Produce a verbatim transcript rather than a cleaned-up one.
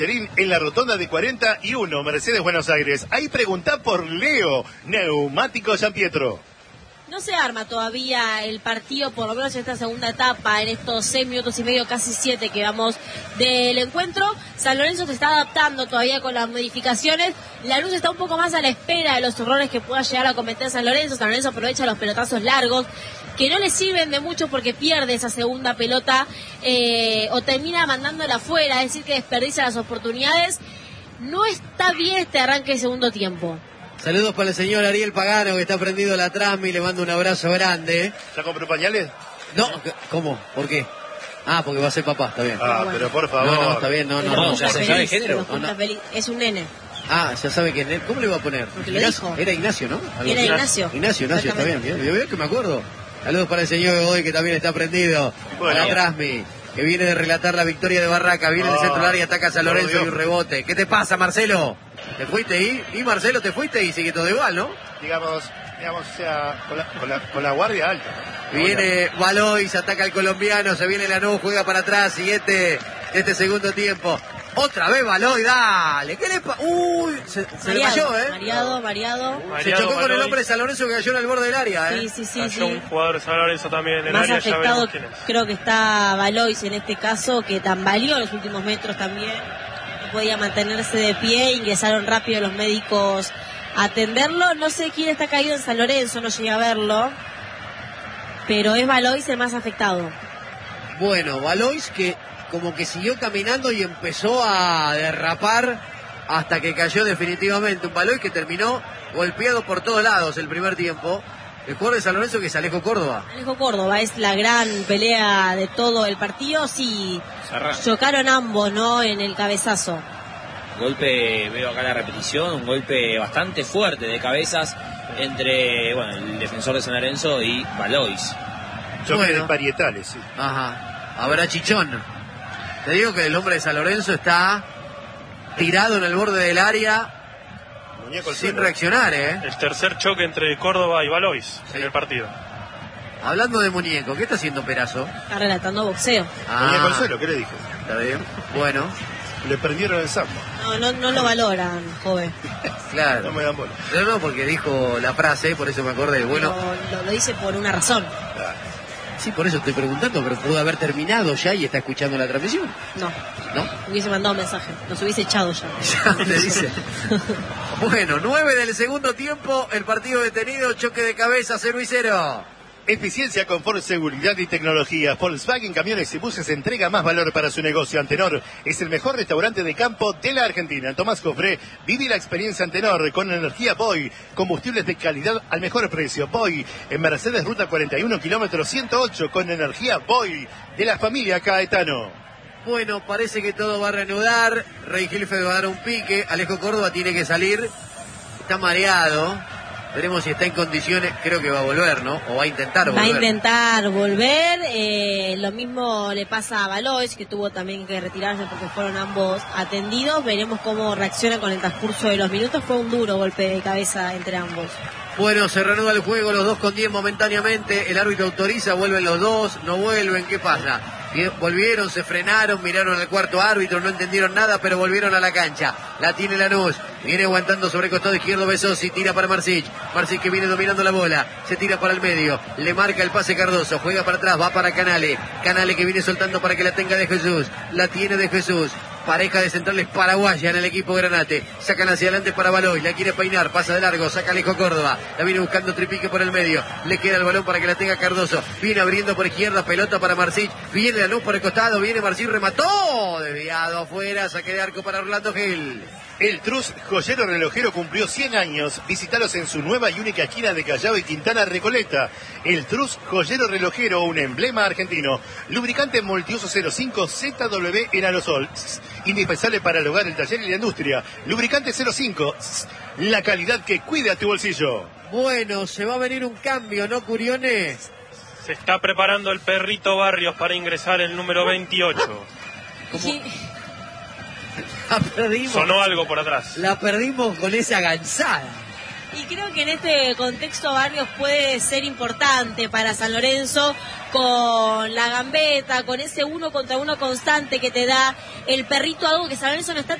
En la rotonda de cuarenta y uno, Mercedes Buenos Aires. Ahí pregunta por Leo, Neumático San Pietro. No se arma todavía el partido, por lo menos en esta segunda etapa, en estos seis minutos y medio, casi siete que vamos del encuentro. San Lorenzo se está adaptando todavía con las modificaciones. La luz está un poco más a la espera de los errores que pueda llegar a cometer San Lorenzo. San Lorenzo aprovecha los pelotazos largos, que no le sirven de mucho porque pierde esa segunda pelota eh, o termina mandándola afuera, es decir, que desperdicia las oportunidades. No está bien este arranque de segundo tiempo. Saludos para el señor Ariel Pagano, que está prendido a la Trasmi, le mando un abrazo grande. ¿Ya compró pañales? No, ¿cómo? ¿Por qué? Ah, porque va a ser papá, está bien. Ah, bueno. Pero por favor. No, no, está bien, no, no. no, no ya se sabe género. No, no. Es un nene. Ah, ya sabe que ¿cómo le va a poner? Porque lo dijo. Era Ignacio, ¿no? Algo Era Ignacio. Ignacio, Ignacio, está bien, bien. Yo veo que me acuerdo. Saludos para el señor Godoy, que también está prendido. Bueno. A la Trasmi, que viene de relatar la victoria de Barraca. Viene oh, del centro del área, ataca a San Lorenzo y un rebote. ¿Qué te pasa, Marcelo? ¿Te fuiste y? Y Marcelo, te fuiste y sigue todo igual, ¿no? Digamos, digamos, o sea, con la, con la, con la guardia alta. Viene Valois, ataca al colombiano, se viene Lanús, juega para atrás, siguiente de este segundo tiempo. Otra vez Valois, dale, ¿qué le pasa? Uy, se, se le cayó, ¿eh? Variado, variado. Se chocó con el hombre de San Lorenzo que cayó en el borde del área, ¿eh? Sí, sí, sí. Cayó sí. un jugador de San Lorenzo también en el Más área, afectado, ya veremos quién es. Creo que está Valois en este caso, que tambaleó en los últimos metros también. No podía mantenerse de pie, ingresaron rápido los médicos a atenderlo. No sé quién está caído en San Lorenzo, no llegué a verlo. Pero es Valois el más afectado. Bueno, Valois que como que siguió caminando y empezó a derrapar hasta que cayó definitivamente. Un Valois que terminó golpeado por todos lados el primer tiempo. El jugador de San Lorenzo, que es Alejo Córdoba. Alejo Córdoba es la gran pelea de todo el partido. Sí, chocaron ambos, ¿no? En el cabezazo. Golpe, veo acá la repetición, un golpe bastante fuerte de cabezas entre, bueno, el defensor de San Lorenzo y Valois. Choque bueno. de parietales, sí. Ajá. Habrá chichón. Te digo que el hombre de San Lorenzo está tirado en el borde del área sin suelo. reaccionar, ¿eh? El tercer choque entre Córdoba y Valois sí. en el partido. Hablando de muñeco, ¿qué está haciendo Perazo? Está relatando boxeo. Ah, muñeco al suelo, ¿qué le dije? Está bien. Bueno. Le prendieron el samba. No, no, no lo valoran, joven. Claro. No me dan bola. No, no, porque dijo la frase, por eso me acordé. Bueno. Lo, lo, lo dice por una razón. Claro. Sí, por eso estoy preguntando, pero pudo haber terminado ya y está escuchando la transmisión. No. ¿No? Hubiese mandado un mensaje. Nos hubiese echado ya. Ya le dice. Bueno, nueve del segundo tiempo, el partido detenido, choque de cabeza, cero y cero. Eficiencia, confort, seguridad y tecnología. Volkswagen Camiones y Buses entrega más valor para su negocio. Antenor es el mejor restaurante de campo de la Argentina. Tomás Cofré, vive la experiencia Antenor con energía Boy. Combustibles de calidad al mejor precio. Boy, en Mercedes, ruta cuarenta y uno, kilómetro ciento ocho, con energía Boy de la familia Caetano. Bueno, parece que todo va a reanudar. Rey Gilfeld va a dar un pique. Alejo Córdoba tiene que salir. Está mareado. Veremos si está en condiciones, creo que va a volver, ¿no? O va a intentar volver. Va a intentar volver, eh, lo mismo le pasa a Valois, que tuvo también que retirarse porque fueron ambos atendidos. Veremos cómo reacciona con el transcurso de los minutos. Fue un duro golpe de cabeza entre ambos. Bueno, se reanuda el juego, los dos con diez momentáneamente. El árbitro autoriza, vuelven los dos, no vuelven, ¿qué pasa? Volvieron, se frenaron, miraron al cuarto árbitro, no entendieron nada, pero volvieron a la cancha. La tiene Lanús, viene aguantando sobre el costado izquierdo Besosi, tira para Marsic. Marsic que viene dominando la bola, se tira para el medio, le marca el pase Cardoso, juega para atrás, va para Canale. Canale que viene soltando para que la tenga de Jesús, la tiene de Jesús. Pareja de centrales paraguaya en el equipo Granate. Sacan hacia adelante para Valois. La quiere peinar. Pasa de largo. Saca Alejo Córdoba. La viene buscando Tripique por el medio. Le queda el balón para que la tenga Cardoso. Viene abriendo por izquierda. Pelota para Marsic. Viene la luz por el costado. Viene Marsic. Remató. Desviado afuera. Saque de arco para Orlando Gil. El Trus Joyero Relojero cumplió cien años. Visítalos en su nueva y única esquina de Callao y Quintana Recoleta. El Trus Joyero Relojero, un emblema argentino. Lubricante multiuso cero cinco Z W en aerosol. Indispensable para el hogar, el taller y la industria. Lubricante cero cinco. La calidad que cuida tu bolsillo. Bueno, se va a venir un cambio, ¿no, Curiones? Se está preparando el Perrito Barrios para ingresar el número veintiocho. ¿Cómo? La perdimos. Sonó algo por atrás. La perdimos con esa gansada. Y creo que en este contexto Barrios puede ser importante para San Lorenzo, con la gambeta, con ese uno contra uno constante que te da el Perrito, algo que San Lorenzo no está